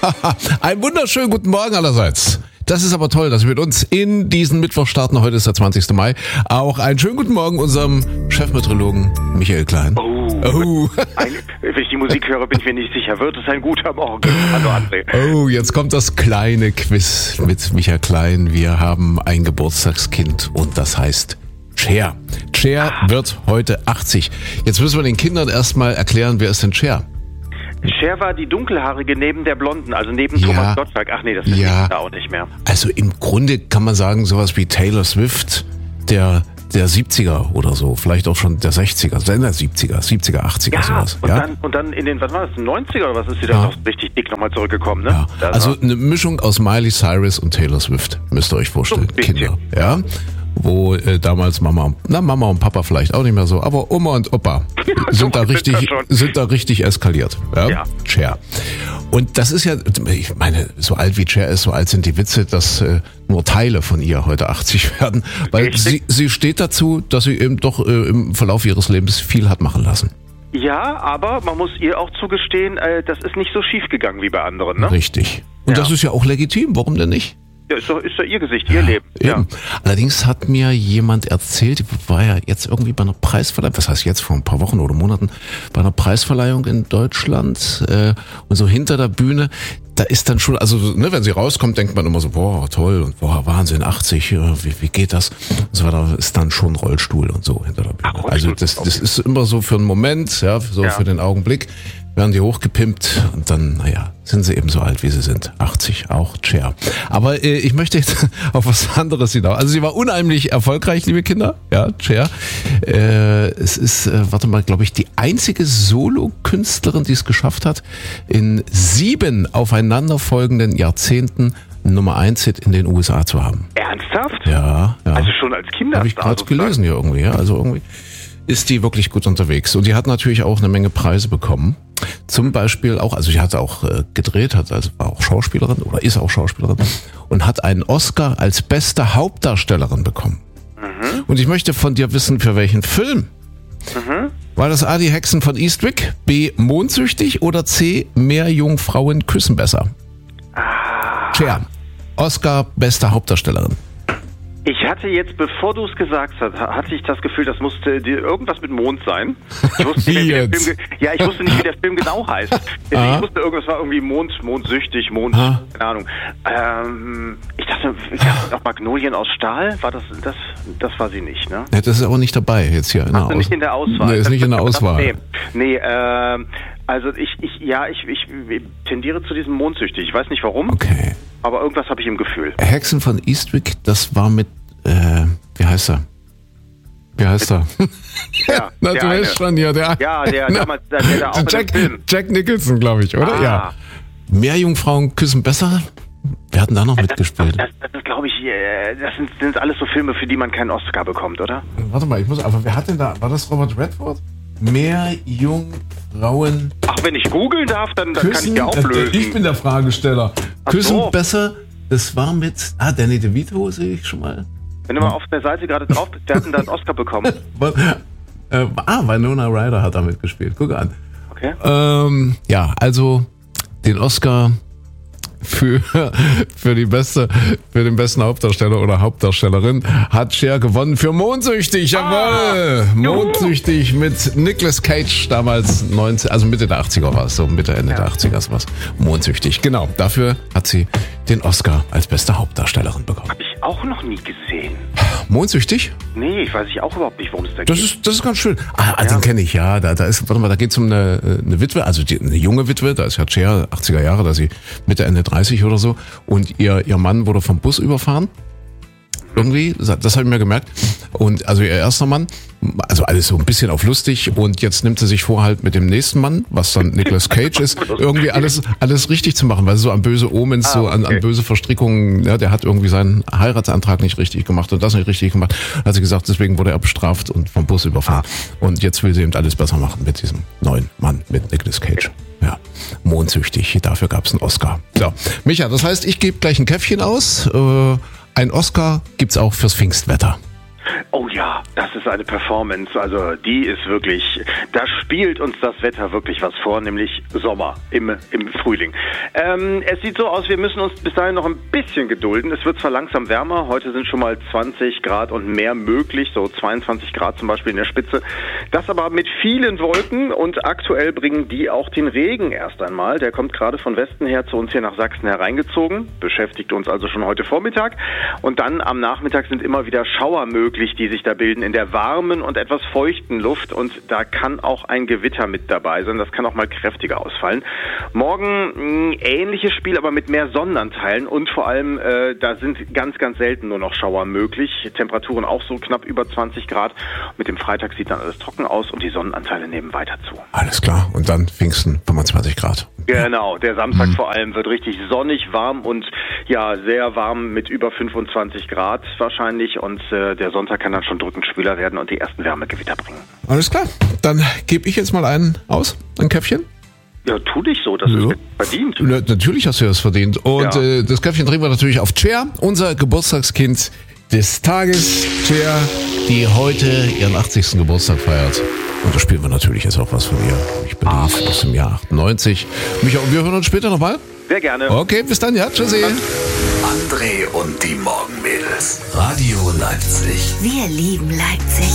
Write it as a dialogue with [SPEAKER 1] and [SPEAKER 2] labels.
[SPEAKER 1] Einen wunderschönen guten Morgen allerseits. Das ist aber toll, dass Sie mit uns in diesen Mittwoch starten. Heute ist der 20. Mai. Auch einen schönen guten Morgen unserem Chefmeteorologen Michael Klein.
[SPEAKER 2] Wenn ich die Musik höre, bin ich mir nicht sicher. Wird es ein guter Morgen? Hallo André.
[SPEAKER 1] Oh, jetzt kommt das kleine Quiz mit Michael Klein. Wir haben ein Geburtstagskind und das heißt Cher. Cher wird heute 80. Jetzt müssen wir den Kindern erstmal erklären, wer ist denn Cher?
[SPEAKER 2] Cher war die dunkelhaarige neben der Blonden, also neben Thomas Gottschalk. Ach nee, das ist da auch nicht mehr.
[SPEAKER 1] Also im Grunde kann man sagen, sowas wie Taylor Swift, der 70er oder so, vielleicht auch schon der 60er, der 70er, 80er, sowas.
[SPEAKER 2] Und dann in den, was war das, 90er oder was ist sie da noch richtig dick nochmal zurückgekommen, ne?
[SPEAKER 1] Ja. Also eine Mischung aus Miley Cyrus und Taylor Swift, müsst ihr euch vorstellen, so Kinder. Ja. Wo damals Mama und Papa vielleicht auch nicht mehr so, aber Oma und Opa sind da richtig eskaliert. Ja? Cher. Und das ist ja, ich meine, so alt wie Cher ist, so alt sind die Witze, dass nur Teile von ihr heute 80 werden, weil sie steht dazu, dass sie eben doch im Verlauf ihres Lebens viel hat machen lassen.
[SPEAKER 2] Ja, aber man muss ihr auch zugestehen, das ist nicht so schief gegangen wie bei anderen, ne?
[SPEAKER 1] Richtig. Und das ist ja auch legitim, warum denn nicht?
[SPEAKER 2] Ja, ist doch ihr Gesicht, ihr Leben. Ja.
[SPEAKER 1] Allerdings hat mir jemand erzählt, ich war ja jetzt irgendwie bei einer Preisverleihung, was heißt jetzt, vor ein paar Wochen oder Monaten, bei einer Preisverleihung in Deutschland und so hinter der Bühne, da ist dann schon, also ne, wenn sie rauskommt, denkt man immer so, boah, toll und boah, Wahnsinn, 80, wie geht das? Und so weiter, ist dann schon Rollstuhl und so hinter der Bühne. Also das ist immer so für einen Moment, ja, für den Augenblick. Werden die hochgepimpt und dann, sind sie eben so alt, wie sie sind. 80, auch Cher. Aber ich möchte jetzt auf was anderes hinaus. Also sie war unheimlich erfolgreich, liebe Kinder. Ja, Cher. Es ist, glaube ich, die einzige Solo-Künstlerin, die es geschafft hat, in 7 aufeinanderfolgenden Jahrzehnten Nummer 1 Hit in den USA zu haben.
[SPEAKER 2] Ernsthaft?
[SPEAKER 1] Ja.
[SPEAKER 2] Also schon als Kinderstar?
[SPEAKER 1] Habe ich gerade gelesen hier irgendwie. Ja. Also irgendwie ist die wirklich gut unterwegs. Und die hat natürlich auch eine Menge Preise bekommen. Zum Beispiel auch, also sie hat auch gedreht, war auch Schauspielerin oder ist auch Schauspielerin und hat einen Oscar als beste Hauptdarstellerin bekommen. Mhm. Und ich möchte von dir wissen, für welchen Film? Mhm. War das A, die Hexen von Eastwick, B, Mondsüchtig oder C, Mehr Jungfrauen küssen besser? Cher, Oscar, beste Hauptdarstellerin.
[SPEAKER 2] Ich hatte jetzt, bevor du es gesagt hast, hatte ich das Gefühl, das musste irgendwas mit Mond sein. Ich wusste nicht, ich wusste nicht, wie der Film genau heißt. Ich wusste, irgendwas war irgendwie mondsüchtig, keine Ahnung. Ich dachte auch Magnolien aus Stahl, war das war sie nicht, ne?
[SPEAKER 1] Ja, das ist aber nicht dabei jetzt hier.
[SPEAKER 2] Nicht in der Auswahl.
[SPEAKER 1] Nee, ist nicht in der Auswahl.
[SPEAKER 2] Nee, also ich tendiere zu diesem mondsüchtig. Ich weiß nicht warum.
[SPEAKER 1] Okay.
[SPEAKER 2] Aber irgendwas habe ich im Gefühl.
[SPEAKER 1] Hexen von Eastwick, das war mit, wie heißt er?
[SPEAKER 2] Ja,
[SPEAKER 1] na, du weißt schon, ja, der
[SPEAKER 2] damals, der da auch
[SPEAKER 1] Jack Nicholson, glaube ich, oder? Ja. Mehr Jungfrauen küssen besser? Wir hatten da noch mitgespielt.
[SPEAKER 2] Das glaube ich, das sind alles so Filme, für die man keinen Oscar bekommt, oder?
[SPEAKER 1] Warte mal, wer hat denn da, war das Robert Redford? Mehr Jungfrauen.
[SPEAKER 2] Ach, wenn ich googeln darf, dann kann ich ja auflösen.
[SPEAKER 1] Ich bin der Fragesteller. Küssen besser, das war mit, Danny DeVito sehe ich schon mal.
[SPEAKER 2] Wenn du mal auf der Seite gerade drauf bist, der hat da einen Oscar bekommen.
[SPEAKER 1] Winona Ryder hat da mitgespielt, guck an.
[SPEAKER 2] Okay.
[SPEAKER 1] Also den Oscar für den besten Hauptdarsteller oder Hauptdarstellerin hat Cher gewonnen für Mondsüchtig. Jawohl! Mondsüchtig mit Nicolas Cage damals Mitte der 80er war es, so Mitte, Ende der 80er war es. Mondsüchtig, genau. Dafür hat sie den Oscar als beste Hauptdarstellerin bekommen.
[SPEAKER 2] Hab ich auch noch nie gesehen.
[SPEAKER 1] Mondsüchtig?
[SPEAKER 2] Nee, ich weiß auch überhaupt nicht, worum es da geht.
[SPEAKER 1] Das ist ganz schön. Den kenne ich, ja. Da geht es um eine Witwe, also eine junge Witwe, da ist ja Cher, 80er Jahre, da ist sie Mitte, Ende 30 oder so. Und ihr Mann wurde vom Bus überfahren. Irgendwie, das habe ich mir gemerkt. Und also ihr erster Mann, also alles so ein bisschen auf lustig. Und jetzt nimmt sie sich vor, halt mit dem nächsten Mann, was dann Nicolas Cage ist, irgendwie alles richtig zu machen, weil sie so an böse Omens, an böse Verstrickungen, ja, der hat irgendwie seinen Heiratsantrag nicht richtig gemacht und das nicht richtig gemacht. Hat sie gesagt, deswegen wurde er bestraft und vom Bus überfahren. Und jetzt will sie eben alles besser machen mit diesem neuen Mann, mit Nicolas Cage. Ja, mondsüchtig, dafür gab es einen Oscar. So, Micha, das heißt, ich gebe gleich ein Käffchen aus. Ein Oscar gibt's auch fürs Pfingstwetter.
[SPEAKER 2] Oh ja, das ist eine Performance, also die ist wirklich, da spielt uns das Wetter wirklich was vor, nämlich Sommer im Frühling. Es sieht so aus, wir müssen uns bis dahin noch ein bisschen gedulden. Es wird zwar langsam wärmer, heute sind schon mal 20 Grad und mehr möglich, so 22 Grad zum Beispiel in der Spitze. Das aber mit vielen Wolken und aktuell bringen die auch den Regen erst einmal. Der kommt gerade von Westen her zu uns hier nach Sachsen hereingezogen, beschäftigt uns also schon heute Vormittag. Und dann am Nachmittag sind immer wieder Schauer möglich, die sich da bilden in der warmen und etwas feuchten Luft, und da kann auch ein Gewitter mit dabei sein. Das kann auch mal kräftiger ausfallen. Morgen ähnliches Spiel, aber mit mehr Sonnenanteilen, und vor allem da sind ganz, ganz selten nur noch Schauer möglich. Temperaturen auch so knapp über 20 Grad. Mit dem Freitag sieht dann alles trocken aus und die Sonnenanteile nehmen weiter zu.
[SPEAKER 1] Alles klar. Und dann Pfingsten 25 Grad.
[SPEAKER 2] Genau, der Samstag vor allem wird richtig sonnig, warm und ja, sehr warm mit über 25 Grad wahrscheinlich, und der Sonntag kann dann schon drückend schwüler werden und die ersten Wärmegewitter bringen.
[SPEAKER 1] Alles klar, dann gebe ich jetzt mal ein Käffchen.
[SPEAKER 2] Ja, tu dich so, das ist verdient.
[SPEAKER 1] Natürlich hast du das verdient. Und das Käffchen trinken wir natürlich auf Cher, unser Geburtstagskind des Tages. Cher, die heute ihren 80. Geburtstag feiert. Und da spielen wir natürlich jetzt auch was von ihr. Ich bin aus dem Jahr 98. Micha, und wir hören uns später nochmal.
[SPEAKER 2] Sehr gerne.
[SPEAKER 1] Okay, bis dann, ja. Tschüssi.
[SPEAKER 3] André und die Morgenmädels. Radio Leipzig.
[SPEAKER 4] Wir lieben Leipzig.